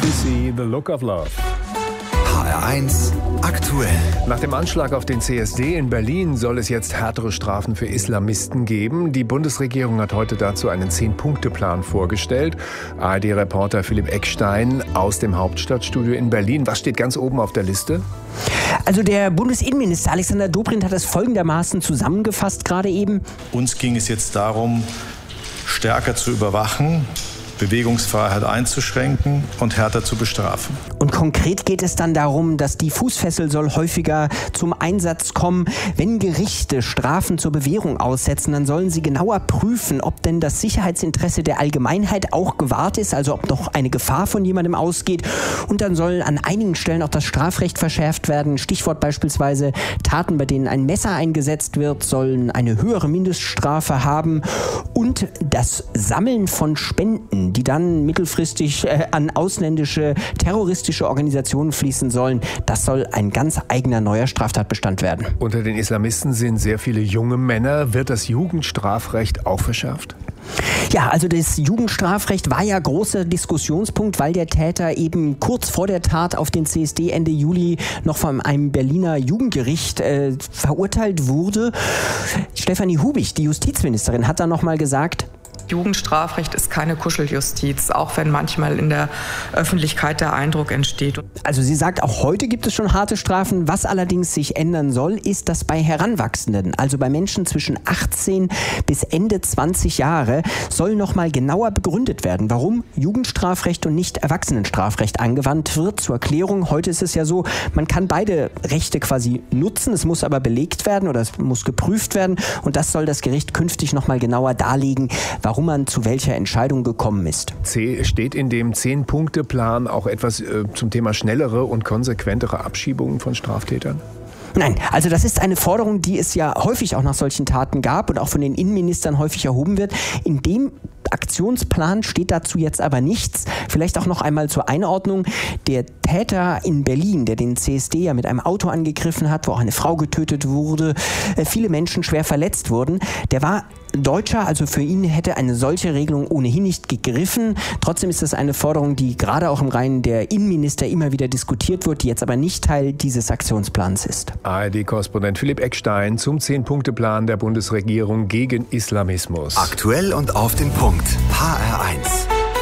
CC, The Look of Love. HR1 aktuell. Nach dem Anschlag auf den CSD in Berlin soll es jetzt härtere Strafen für Islamisten geben. Die Bundesregierung hat heute dazu einen 10-Punkte-Plan vorgestellt. ARD-Reporter Philipp Eckstein aus dem Hauptstadtstudio in Berlin. Was steht ganz oben auf der Liste? Also der Bundesinnenminister Alexander Dobrindt hat das folgendermaßen zusammengefasst gerade eben. Uns ging es jetzt darum, stärker zu überwachen, Bewegungsfreiheit einzuschränken und härter zu bestrafen. Und konkret geht es dann darum, dass die Fußfessel soll häufiger zum Einsatz kommen. Wenn Gerichte Strafen zur Bewährung aussetzen, dann sollen sie genauer prüfen, ob denn das Sicherheitsinteresse der Allgemeinheit auch gewahrt ist, also ob noch eine Gefahr von jemandem ausgeht. Und dann soll an einigen Stellen auch das Strafrecht verschärft werden. Stichwort beispielsweise Taten, bei denen ein Messer eingesetzt wird, sollen eine höhere Mindeststrafe haben. Und das Sammeln von Spenden, die dann mittelfristig an ausländische terroristische Organisationen fließen sollen, das soll ein ganz eigener neuer Straftatbestand werden. Unter den Islamisten sind sehr viele junge Männer. Wird das Jugendstrafrecht auch verschärft? Ja, also das Jugendstrafrecht war ja großer Diskussionspunkt, weil der Täter eben kurz vor der Tat auf den CSD Ende Juli noch von einem Berliner Jugendgericht verurteilt wurde. Stefanie Hubig, die Justizministerin, hat dann nochmal gesagt: Jugendstrafrecht ist keine Kuscheljustiz, auch wenn manchmal in der Öffentlichkeit der Eindruck entsteht. Also sie sagt, auch heute gibt es schon harte Strafen. Was allerdings sich ändern soll, ist, dass bei Heranwachsenden, also bei Menschen zwischen 18 bis Ende 20 Jahre, soll nochmal genauer begründet werden, warum Jugendstrafrecht und nicht Erwachsenenstrafrecht angewandt wird. Zur Erklärung, heute ist es ja so, man kann beide Rechte quasi nutzen, es muss aber belegt werden oder es muss geprüft werden und das soll das Gericht künftig nochmal genauer darlegen, warum man zu welcher Entscheidung gekommen ist. Steht in dem 10-Punkte-Plan auch etwas zum Thema schnellere und konsequentere Abschiebungen von Straftätern? Nein, also das ist eine Forderung, die es ja häufig auch nach solchen Taten gab und auch von den Innenministern häufig erhoben wird. In dem Aktionsplan steht dazu jetzt aber nichts. Vielleicht auch noch einmal zur Einordnung. Der Täter in Berlin, der den CSD ja mit einem Auto angegriffen hat, wo auch eine Frau getötet wurde, viele Menschen schwer verletzt wurden, der war Deutscher, also für ihn hätte eine solche Regelung ohnehin nicht gegriffen. Trotzdem ist das eine Forderung, die gerade auch im Reihen der Innenminister immer wieder diskutiert wird, die jetzt aber nicht Teil dieses Aktionsplans ist. ARD-Korrespondent Philipp Eckstein zum 10-Punkte-Plan der Bundesregierung gegen Islamismus. Aktuell und auf den Punkt. HR1.